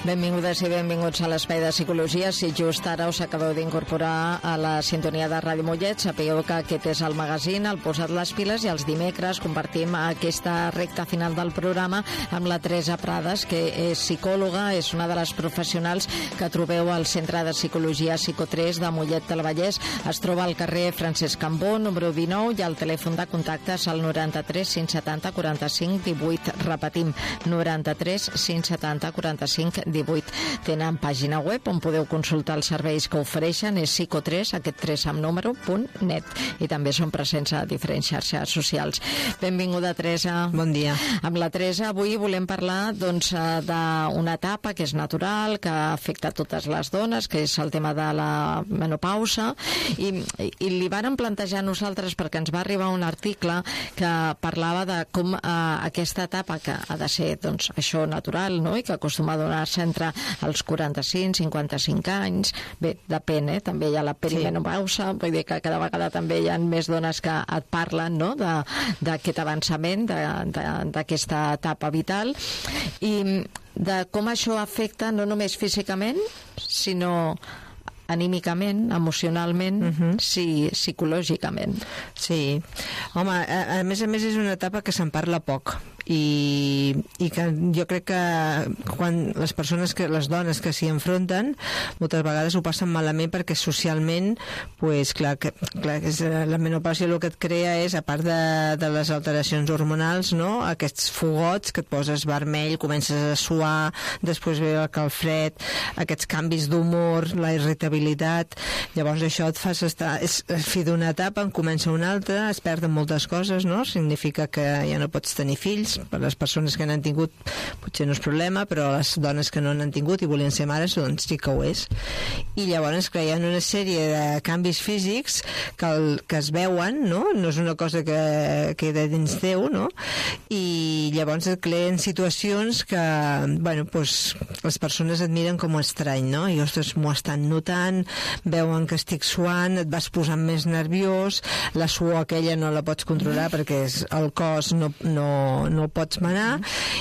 Benvingudes i benvinguts a l'Espai de Psicologia. Si just ara us acabeu d'incorporar a la sintonia de Ràdio Mollet, sapigueu que aquest és el magazín, el Posa't les piles, i els dimecres compartim aquesta recta final del programa amb la Teresa Prades, que és psicòloga, és una de les professionals que trobeu al Centre de Psicologia Psico3 de Mollet del Vallès. Es troba al carrer Francesc Cambó, número 19, i el telèfon de contactes al 93 570 45 18. Repetim, 93 570 45 18. Tenen pàgina web on podeu consultar els serveis que ofereixen, és psico3, aquest 3 amb número, .net, i també són presents a diferents xarxes socials. Benvinguda, Teresa. Bon dia. Amb la Teresa avui volem parlar d'una etapa que és natural, que afecta totes les dones, que és el tema de la menopausa, i li vàrem plantejar a nosaltres perquè ens va arribar un article que parlava de com aquesta etapa, que ha de ser això natural, no?, i que acostuma a donar-se entre els 45-55 anys, bé, depèn, també hi ha la perimenopausa, vull dir que cada vegada també hi ha més dones que et parlen, no?, d'aquest avançament, d'aquesta etapa vital, i de com això afecta no només físicament, sinó anímicament, emocionalment, psicològicament. Sí. Home, a més és una etapa que se'n parla poc, i que jo crec que quan les dones que s'hi enfronten moltes vegades ho passen malament, perquè socialment, pues, clar, la menopausa el que et crea és, a part de les alteracions hormonals, no?, aquests fogots que et poses vermell, comences a suar, després ve el calfred, aquests canvis d'humor, la irritabilitat. Llavors això et fas estar, és fi d'una etapa, en comença una altra, es perden moltes coses, no? Significa que ja no pots tenir fills. Per les persones que n'han tingut potser no és problema, però les dones que no n'han tingut i volien ser mares, doncs sí que ho és. I llavors, clar, hi ha una sèrie de canvis físics que es veuen, no? No és una cosa que queda dins teu, no? I llavors et creen situacions que, bueno, doncs les persones et miren com estrany, no? I, ostres, m'ho estan notant, veuen que estic suant, et vas posant més nerviós, la suor aquella no la pots controlar perquè el cos no el pots manar,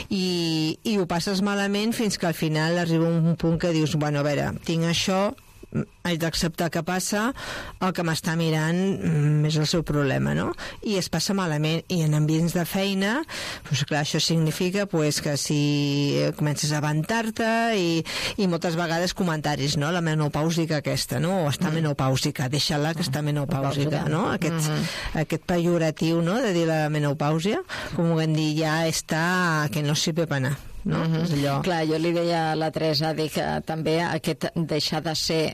i ho passes malament fins que al final arriba un punt que dius, bueno, a veure, tinc això, haig d'acceptar que passa, el que m'està mirant és el seu problema, no? I es passa malament, i en ambients de feina, doncs clar, això significa que si comences a vantar-te, i moltes vegades comentaris, no?, la menopàusica aquesta, no?, o està menopàusica, deixa-la que està menopàusica, no?, aquest pejoratiu, no?, de dir la menopàusia, com ho vam dir, ja està que no sirve per anar, no? És allò. Clar, jo li deia a la Teresa que també aquest deixar de ser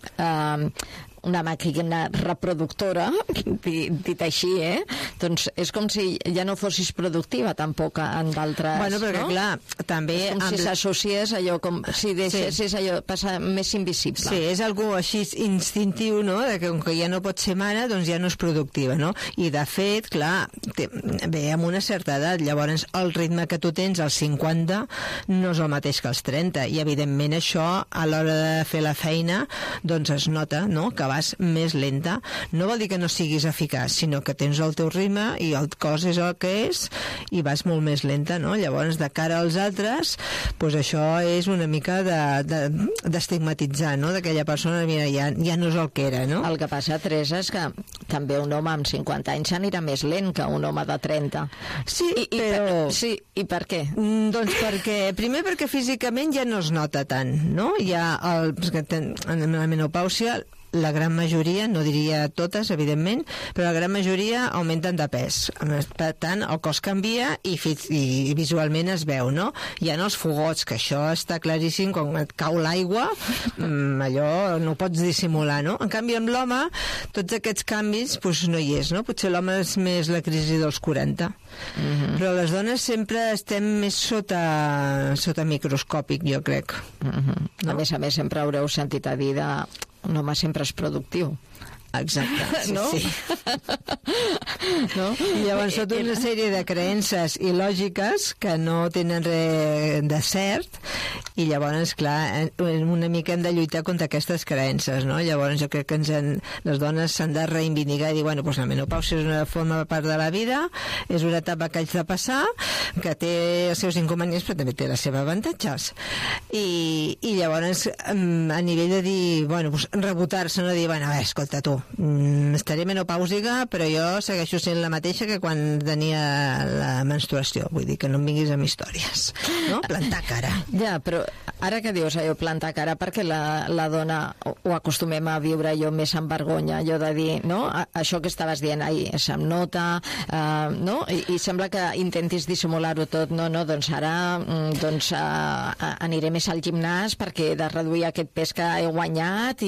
una màquina reproductora, dit així, doncs és com si ja no fossis productiva tampoc en d'altres, bueno, perquè, no? Clar, també és com si s'associés allò, com si deixessis allò passar més invisible. Sí, és algo així instintiu, no?, de que com que ja no pots ser mare, doncs ja no és productiva, no? I de fet, clar, ve amb una certa edat, llavors el ritme que tu tens als 50 no és el mateix que als 30, i evidentment això a l'hora de fer la feina doncs es nota, no?, que vas més lenta. No vol dir que no siguis eficaç, sinó que tens el teu ritme i el cos és el que és i vas molt més lenta, no? Llavors, de cara als altres, doncs això és una mica d'estigmatitzar, no?, d'aquella persona, mira, ja no és el que era, no? El que passa, Teresa, és que també un home amb 50 anys anirà més lent que un home de 30. Sí, sí, i per què? Doncs primer perquè físicament ja no es nota tant, no? Ja en la menopàusia la gran majoria, no diria totes, evidentment, però la gran majoria augmenten de pes. Per tant, el cos canvia i visualment es veu, no? Hi ha els fogots, que això està claríssim, quan et cau l'aigua, allò no ho pots dissimular, no? En canvi, amb l'home, tots aquests canvis doncs no hi és, no? Potser l'home és més la crisi dels 40. Però les dones sempre estem més sota microscòpic, jo crec. No? A més, sempre haureu sentit a dir un home sempre és productiu. Exacte, sí, no? Sí. No? I llavors tota una sèrie de creences il·lògiques que no tenen res de cert i llavors, clar, una mica hem de lluitar contra aquestes creences, no? Llavors jo crec que les dones s'han de reivindicar i dir, bueno, doncs la menopàusia és una forma part de la vida, és una etapa que haig de passar, que té els seus inconvenients però també té les seves avantatges. I llavors a nivell de dir, bueno, doncs rebotar-se, no dir, bueno, escolta tu, estaré menopàusica però jo segueixo sent la mateixa que quan tenia la menstruació, vull dir que no em vinguis amb històries, no? Plantar cara. Ja, però ara que dius allò, plantar cara, perquè la dona ho acostumem a viure allò més amb vergonya, allò de dir, no? Això que estaves dient, ai, se'm nota, no? I sembla que intentis dissimular-ho tot, no, doncs ara aniré més al gimnàs perquè he de reduir aquest pes que he guanyat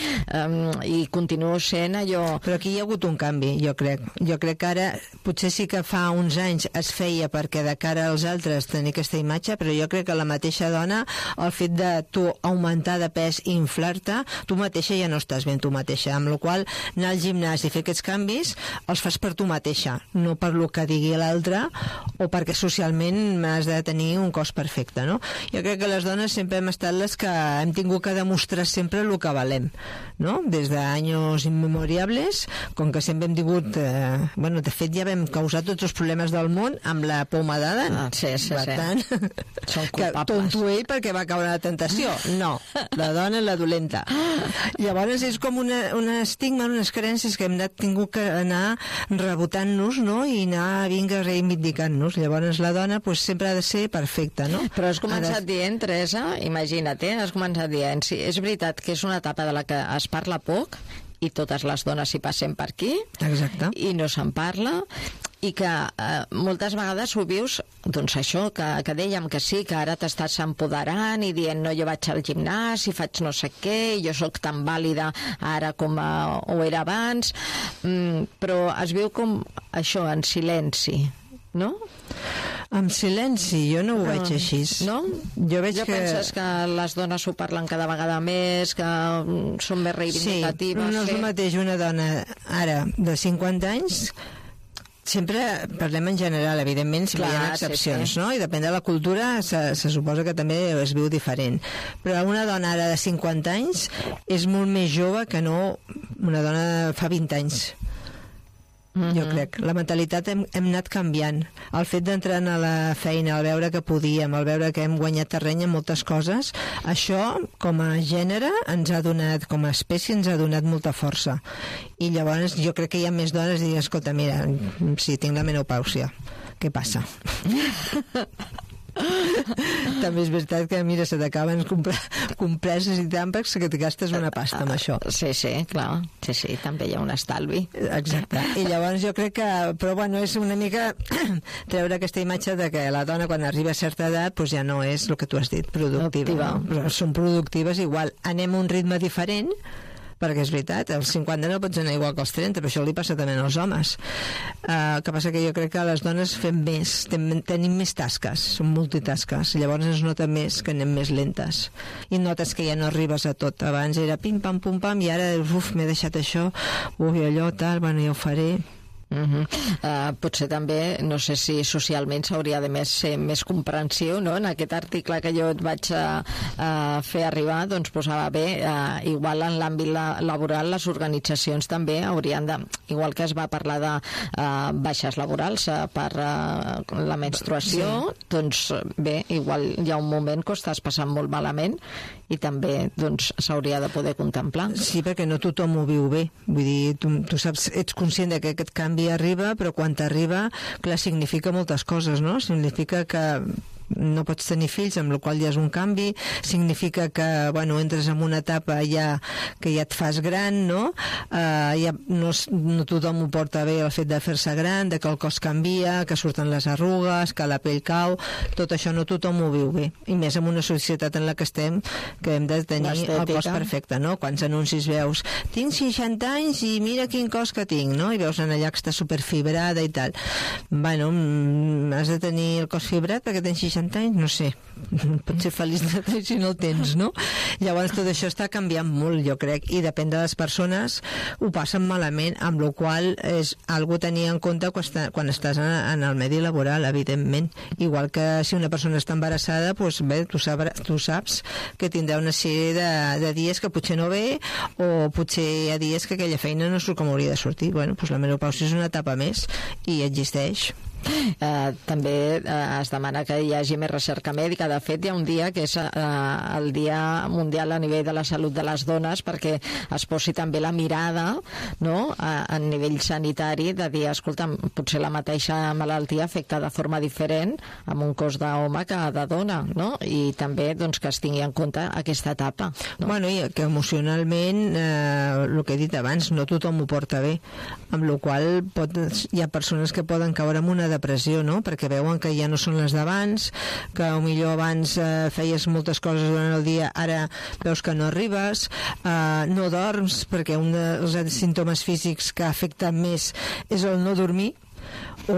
i continuo sent allò... Però aquí hi ha hagut un canvi, jo crec. Jo crec que ara, potser sí que fa uns anys es feia perquè de cara als altres tenir aquesta imatge, però jo crec que la mateixa dona, el fet de tu augmentar de pes i inflar-te, tu mateixa ja no estàs ben tu mateixa, amb la qual anar al gimnàs i fer aquests canvis els fas per tu mateixa, no per lo que digui l'altre o perquè socialment has de tenir un cos perfecte, no? Jo crec que les dones sempre hem estat les que hem tingut que demostrar sempre el que valem, no? Des d'anys immemoriables, com que sempre hem tingut... bueno, de fet ja vam causar tots els problemes del món amb la pomadada. Sí. Per tant, són que culpables. tonto ell perquè va caure a la tentació. No, la dona és la dolenta. Llavors és com un estigma, unes creences que hem tingut que anar rebotant-nos, no? I anar reivindicant-nos. Llavors la dona pues, sempre ha de ser perfecta, no? Però has començat dient, Teresa, imagina't, has començat dient, sí, és veritat que és una etapa de la que es parla poc i totes les dones hi passem per aquí. Exacte. I no se'n parla i que moltes vegades ho vius, doncs això, que dèiem que sí, que ara t'estàs empoderant i dient, no, jo vaig al gimnàs i faig no sé què, i jo sóc tan vàlida ara com ho era abans, però es viu com això, en silenci, no? En silenci, jo no ho veig així. No? Jo veig ja que... penses que les dones ho parlen cada vegada més, que són més reivindicatives? Sí, no és el mateix una dona ara de 50 anys. Sempre parlem en general, evidentment, si hi ha excepcions, no? I depèn de la cultura, se suposa que també es viu diferent. Però una dona ara de 50 anys és molt més jove que no una dona fa 20 anys. Jo crec. La mentalitat hem anat canviant. El fet d'entrar a la feina, al veure que podíem, al veure que hem guanyat terreny en moltes coses, això, com a gènere, ens ha donat, com a espècie, ens ha donat molta força. I llavors jo crec que hi ha més dones que diuen, escolta, mira, sí, tinc la menopàusia. Què passa? També és veritat que, mira, se t'acaben compreses i tàmpacs que et gastes una pasta amb això. Sí, clar. Sí, també hi ha un estalvi. Exacte. I llavors jo crec que... Però, bueno, és una mica treure aquesta imatge de que la dona, quan arriba a certa edat, doncs ja no és el que tu has dit, productiva. No? Però són productives igual. Anem a un ritme diferent, perquè és veritat, als 50 no pots anar igual que als 30, però això li passa també als homes. Que passa que jo crec que les dones fem més, tenim més tasques, som multitasques, llavors es nota més que anem més lentes. I notes que ja no arribes a tot. Abans era pim, pam, pum, pam, i ara, m'he deixat això, allò, tal, bueno, ja ho faré. Potser també, no sé si socialment s'hauria de ser més comprensiu, no? En aquest article que jo et vaig fer arribar, doncs posava bé, igual en l'àmbit laboral les organitzacions també haurien de, igual que es va parlar de baixes laborals per la menstruació, doncs bé, igual hi ha un moment que ho estàs passant molt malament i també doncs s'hauria de poder contemplar. Sí, perquè no tothom ho viu bé, vull dir, tu saps, ets conscient de que aquest canvi arriba, però quan t'arriba, clar, significa moltes coses, no? Significa que no pots tenir fills, amb la qual ja és un canvi, significa que, bueno, entres en una etapa ja que ja et fas gran, no? Ja no tothom ho porta bé el fet de fer-se gran, de que el cos canvia, que surten les arrugues, que la pell cau, tot això no tothom ho viu bé, i més en una societat en la que estem, que hem de tenir el cos perfecte, no? Quants anuncis veus, tinc 60 anys i mira quin cos que tinc, no? I veus en allà que està superfibrada i tal. Bueno, has de tenir el cos fibrat perquè tens 60 60 anys, no sé, pot ser feliç si no el tens, no? Llavors tot això està canviant molt, jo crec, i depèn de les persones, ho passen malament, amb la qual és algo a tenir en compte quan estàs en el medi laboral, evidentment. Igual que si una persona està embarassada, doncs bé, tu saps que tindrà una sèrie de dies que potser no ve, o potser hi ha dies que aquella feina no surt com hauria de sortir. Bueno, doncs la menopausia és una etapa més i existeix. També es demana que hi hagi més recerca mèdica. De fet, hi ha un dia que és el Dia Mundial a nivell de la salut de les dones, perquè es posi també la mirada, no?, a nivell sanitari, de dir, escolta, potser la mateixa malaltia afecta de forma diferent amb un cos d'home que de dona, no? I també doncs, que es tingui en compte aquesta etapa, no? Bueno, i que emocionalment, el que he dit abans, no tothom ho porta bé, amb la qual hi ha persones que poden caure en una depressió, no? Perquè veuen que ja no són les d'abans, que potser abans feies moltes coses durant el dia, ara veus que no arribes, no dorms, perquè un dels símptomes físics que afecten més és el no dormir, o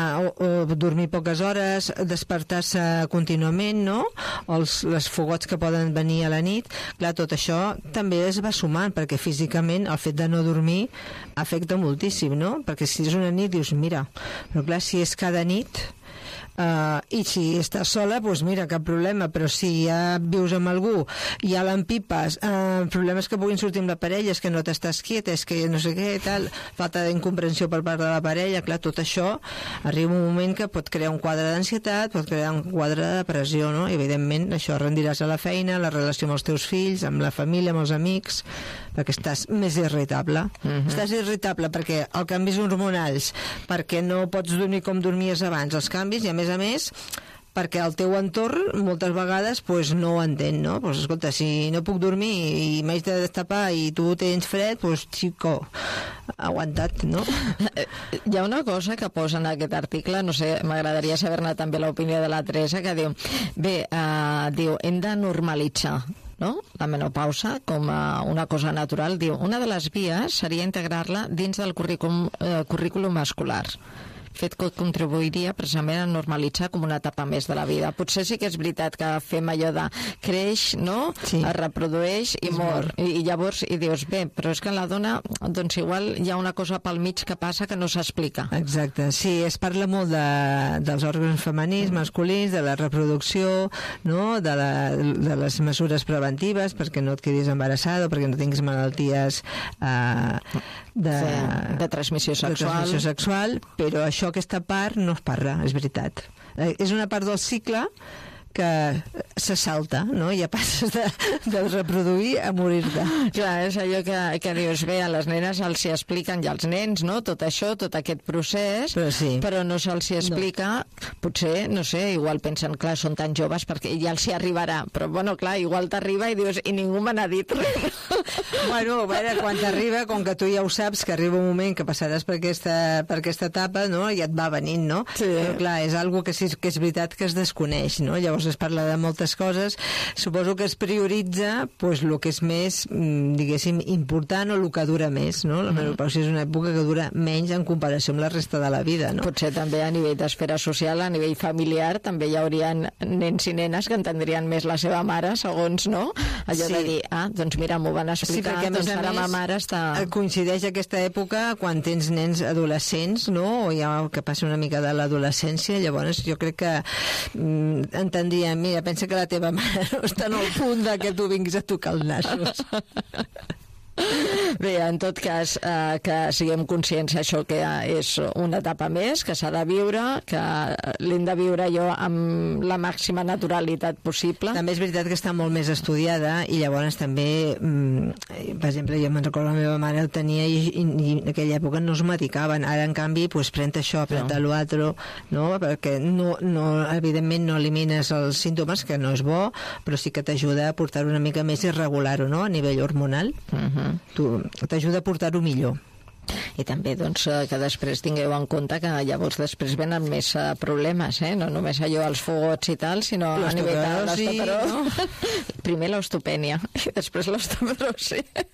dormir poques hores, despertar-se contínuament, no? Les fogots que poden venir a la nit. Clar, tot això també es va sumant, perquè físicament el fet de no dormir afecta moltíssim, no? Perquè si és una nit dius, mira, però clar, si és cada nit, i si estàs sola, doncs mira, cap problema, però si ja vius amb algú, ja l'empipes, problemes que puguin sortir amb la parella, és que no t'estàs quieta, és que no sé què, tal, falta d'incomprensió per part de la parella, clar, tot això arriba un moment que pot crear un quadre d'ansietat, pot crear un quadre de depressió, no? I evidentment això rendiràs a la feina, la relació amb els teus fills, amb la família, amb els amics, perquè estàs més irritable. Estàs irritable perquè els canvis hormonals, perquè no pots dormir com dormies abans, els canvis, i a més, perquè el teu entorn moltes vegades pues, no ho entén, no? Pues, escolta, si no puc dormir i m'haig de destapar i tu tens fred, pues, xico, aguantat, no? Hi ha una cosa que posa en aquest article, no sé, m'agradaria saber-ne també l'opinió de la Teresa, que diu, diu, hem de normalitzar, no?, la menopausa com una cosa natural. Diu, una de les vies seria integrar-la dins del currículum escolar, fet que contribuiria precisament a normalitzar com una etapa més de la vida. Potser sí que és veritat que fem allò de creix, no?, sí, es reprodueix i mor. I llavors dius, bé, però és que la dona, doncs igual hi ha una cosa pel mig que passa que no s'explica. Exacte, sí, es parla molt dels òrgans femenins, masculins, de la reproducció, no?, de les mesures preventives perquè no et quedis embarassada o perquè no tinguis malalties de transmissió sexual, però aquesta part no es parla, és veritat. És una part del cicle que se salta, no? Ja passes de reproduir a morir-te. Clar, és allò que dius, bé, a les nenes els hi expliquen, i als nens, no?, tot això, tot aquest procés, però no se'ls hi explica, potser, no sé, igual pensen, clar, són tan joves perquè ja els hi arribarà, però, bueno, clar, igual t'arriba i dius, i ningú me n'ha dit res. Bueno, a veure, quan t'arriba, com que tu ja ho saps, que arriba un moment que passaràs per aquesta etapa, no?, i et va venint, no? Sí. Però, clar, és algo que sí que és veritat que es desconeix, no? Llavors es parla de moltes coses, suposo que es prioritza pues, el que és més, diguéssim, important o el que dura més, no? La menopausia és una època que dura menys en comparació amb la resta de la vida, no? Potser també a nivell d'esfera social, a nivell familiar, també hi haurien nens i nenes que entendrien més la seva mare, segons, no? Allò de dir, doncs mira, m'ho van explicar, doncs ara ma mare està... Coincideix aquesta època quan tens nens adolescents, no? O ja que passa una mica de l'adolescència, llavors jo crec que entendria, mira, pensa que la teva mare no està en el punt de que tu vinguis a tocar els nassos. Bé, en tot cas, que siguem conscients això que és una etapa més, que s'ha de viure, que l'hem de viure jo amb la màxima naturalitat possible. També és veritat que està molt més estudiada i llavors també, per exemple, jo me'n recordo la meva mare el tenia i en aquella època no es medicaven. Ara, en canvi, pues, pren això, pren l'altre, no? Perquè evidentment no elimines els símptomes, que no és bo, però sí que t'ajuda a portar una mica més irregular-ho, no?, a nivell hormonal. T'ajuda a portar-ho millor. I també doncs, que després tingueu en compte que llavors després venen més problemes, no només allò als fogots i tal, sinó a nivell de l'osteoperosi, no? Primer l'osteopènia i després l'osteoporosi.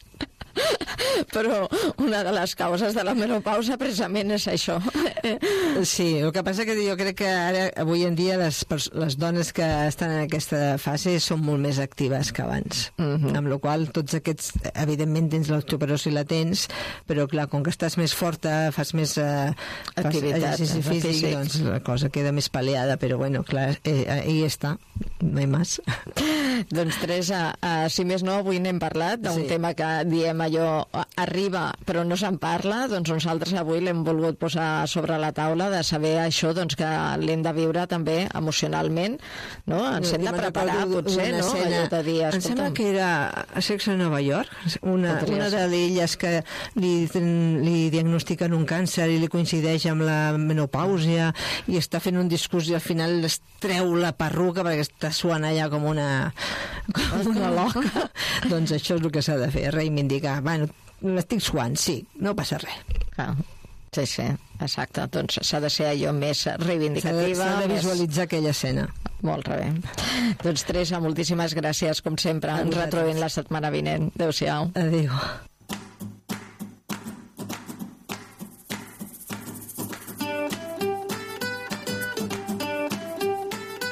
Però una de les causes de la menopausa precisament és això. Sí, el que passa que jo crec que ara, avui en dia, les dones que estan en aquesta fase són molt més actives que abans. Amb la qual tots aquests, evidentment tens l'osteoporosi la tens, però clar, com que estàs més forta, fas més exercici físic, doncs la cosa queda més pal·liada, però bueno, clar, ahí està, no hi més. Doncs Teresa, si més no, avui n'hem parlat d'un tema que diem allò arriba però no se'n parla, doncs nosaltres avui l'hem volgut posar sobre la taula de saber això, doncs que l'hem de viure també emocionalment, no? Ens hem de preparar, potser, no? Allò de dir, em sembla que era a Sexo a Nova York, una d'elles que li diagnostiquen un càncer i li coincideix amb la menopàusia i està fent un discurs i al final es treu la perruca perquè està suant allà com una loca. Doncs això és el que s'ha de fer, reivindicar. Bueno, l'estic suant, sí, no passa res. Sí, sí, exacte. Doncs s'ha de ser allò més reivindicativa. S'ha de visualitzar aquella escena. Molt bé. Doncs Teresa, moltíssimes gràcies, com sempre. Ens retrobem la setmana vinent. Adéu-siau. Adéu.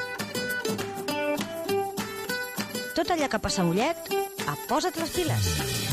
Tot allò que passa a Mollet, posa't les piles.